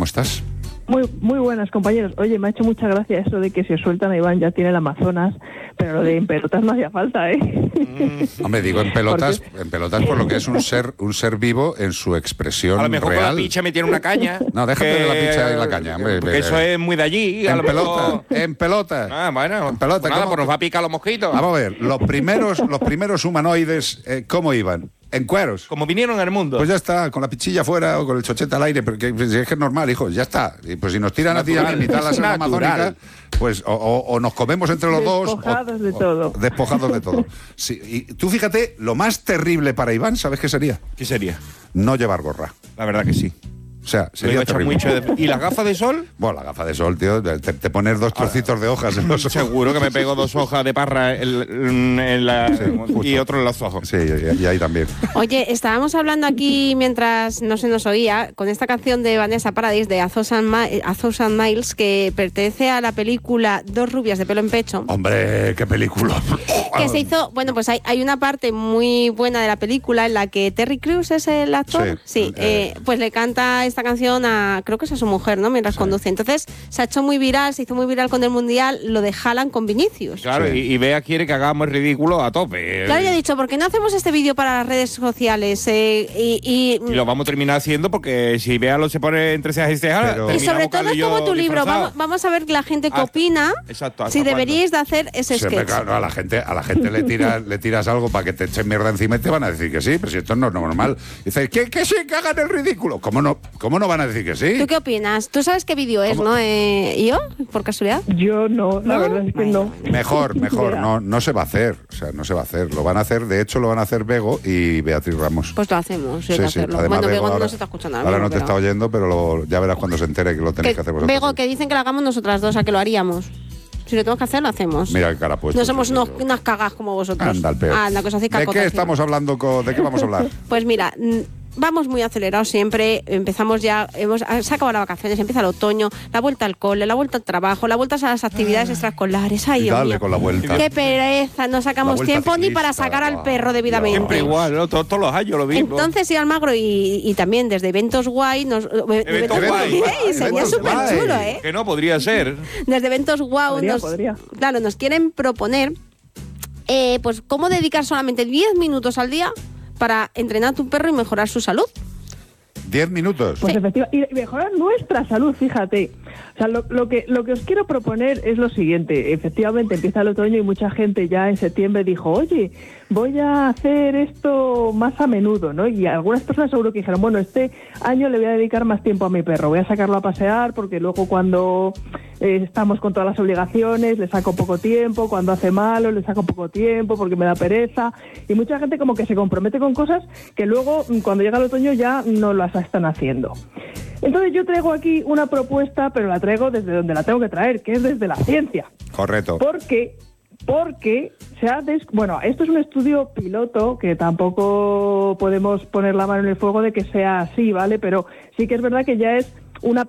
¿cómo estás? Muy buenas, compañeros. Oye, me ha hecho mucha gracia eso de que si os sueltan a Iván ya tiene el Amazonas, pero lo de en pelotas no hacía falta, ¿eh? Hombre, digo en pelotas por lo que es un ser vivo en su expresión real. A lo mejor real. con la picha me tiene una caña. No, déjate de la picha y la caña, hombre. Porque eso es muy de allí. En pelota, en pelota. Ah, bueno. En pelota. Pues nada, pues nos va a picar los mosquitos. Vamos a ver, los primeros humanoides, ¿cómo iban? En cueros. Como vinieron al mundo. Pues ya está, con la pichilla fuera o con el chochete al aire, porque es que es normal, hijo, ya está. Y pues si nos tiran a ti a mitad de la selva amazónica, pues o nos comemos entre los dos. Despojados de todo. Despojados de todo. Sí, y tú fíjate, lo más terrible para Iván, ¿sabes qué sería? ¿Qué sería? No llevar gorra. La verdad que sí. O sea, sería terrible. ¿Y las gafas de sol? Bueno, la gafa de sol, tío, te pones dos trocitos de hojas en los ojos. Seguro que me pego 2 hojas de parra y otro en los ojos. Sí, y ahí también. Oye, estábamos hablando aquí mientras no se nos oía con esta canción de Vanessa Paradis de A Thousand Miles, que pertenece a la película Dos rubias de pelo en pecho. Hombre, qué película. Que se hizo, bueno, pues hay una parte muy buena de la película en la que Terry Crews es el actor. Sí, pues le canta esta canción creo que es a su mujer, ¿no? Mientras conduce. Entonces se ha hecho muy viral, se hizo muy viral con el Mundial, lo de Haaland con Vinicius. Claro, y Bea quiere que hagamos el ridículo a tope. Claro, yo he dicho, ¿por qué no hacemos este vídeo para las redes sociales? Y lo vamos a terminar haciendo porque si Bea lo se pone entre cejas y cejas... Y sobre todo es como tu libro, vamos a ver la gente que opina. Exacto, si deberíais de hacer ese sketch. Claro, a la gente le tiras algo para que te echen mierda encima y te van a decir que sí, pero si esto no es normal. Dices, que sí, que hagan el ridículo. ¿Cómo no van a decir que sí? ¿Tú qué opinas? ¿Tú sabes qué vídeo es, no? ¿Yo? ¿Por casualidad? Yo no, la verdad es que no. Mejor, no se va a hacer. O sea, no se va a hacer. Lo van a hacer, de hecho, lo van a hacer Bego y Beatriz Ramos. Pues lo hacemos, hay que hacerlo. Además, Bueno, Bego ahora, no se está escuchando ahora ahora mismo, no te está oyendo, pero ya verás cuando se entere que lo tenéis que hacer vosotros. Bego, que dicen que lo hagamos nosotras dos, a que lo haríamos. Si lo tenemos que hacer, lo hacemos. Mira qué cara puesta. No somos unas cagas como vosotros. Anda, el peor. Anda, que os hacéis ¿De qué estamos hablando? ¿De qué vamos a hablar? Pues mira, vamos muy acelerados siempre, empezamos ya, se acabado las vacaciones, empieza el otoño, la vuelta al cole, la vuelta al trabajo, la vuelta a las actividades extraescolares. Ay, Dios mío. Con la vuelta. Qué pereza, no sacamos tiempo ni para sacar al perro debidamente. Siempre igual, ¿no? Todos los años lo mismo. Entonces, sí, Almagro, y también desde Eventos Guay, Eventos Guay. Sería súper chulo, ¿eh? Que no, podría ser. Desde Eventos Guay podría. Claro, nos quieren proponer pues cómo dedicar solamente 10 minutos al día para entrenar a tu perro y mejorar su salud. 10 minutos. Pues efectivamente, y mejorar nuestra salud, fíjate. O sea, lo que os quiero proponer es lo siguiente. Efectivamente, empieza el otoño y mucha gente ya en septiembre dijo, oye, voy a hacer esto más a menudo, ¿no? Y algunas personas seguro que dijeron, bueno, este año le voy a dedicar más tiempo a mi perro, voy a sacarlo a pasear porque luego cuando estamos con todas las obligaciones le saco poco tiempo, cuando hace malo le saco poco tiempo porque me da pereza. Y mucha gente como que se compromete con cosas que luego cuando llega el otoño ya no las están haciendo. Entonces yo traigo aquí una propuesta, pero la traigo desde donde la tengo que traer, que es desde la ciencia. Correcto. Porque bueno, esto es un estudio piloto que tampoco podemos poner la mano en el fuego de que sea así, ¿vale? Pero sí que es verdad que ya es una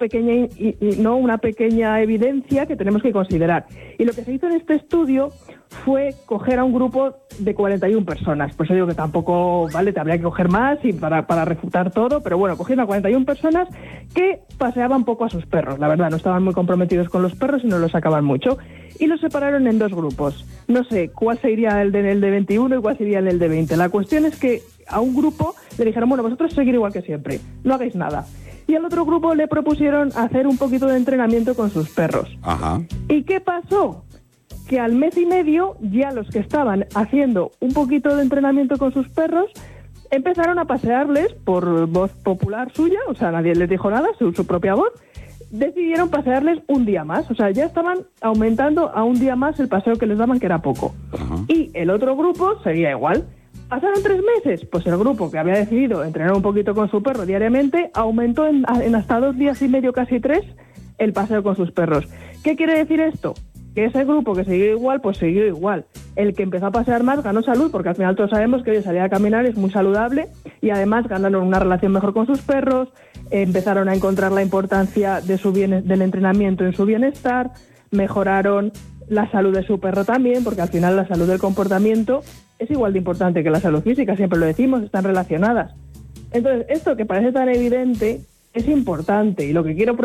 pequeña evidencia que tenemos que considerar. Y lo que se hizo en este estudio fue coger a un grupo de 41 personas. Por eso digo que tampoco, vale, te habría que coger más y para refutar todo, pero bueno, cogieron a 41 personas que paseaban poco a sus perros. La verdad, no estaban muy comprometidos con los perros y no los sacaban mucho. Y los separaron en 2 grupos. No sé cuál sería el de 21 y cuál sería el de 20. La cuestión es que a un grupo le dijeron, bueno, vosotros seguir igual que siempre, no hagáis nada. Y al otro grupo le propusieron hacer un poquito de entrenamiento con sus perros. Ajá. ¿Y qué pasó? Que al mes y medio ya los que estaban haciendo un poquito de entrenamiento con sus perros empezaron a pasearles por voz popular suya, o sea, nadie les dijo nada, su propia voz, decidieron pasearles un día más, o sea, ya estaban aumentando a un día más el paseo que les daban, que era poco. Ajá. Y el otro grupo seguía igual. ¿Pasaron 3 meses? Pues el grupo que había decidido entrenar un poquito con su perro diariamente aumentó en hasta 2 días y medio, casi 3, el paseo con sus perros. ¿Qué quiere decir esto? Que ese grupo que siguió igual, pues siguió igual. El que empezó a pasear más ganó salud, porque al final todos sabemos que salir a caminar es muy saludable y además ganaron una relación mejor con sus perros, empezaron a encontrar la importancia de del entrenamiento en su bienestar, mejoraron la salud de su perro también, porque al final la salud del comportamiento es igual de importante que la salud física, siempre lo decimos, están relacionadas. Entonces, esto que parece tan evidente es importante y lo que quiero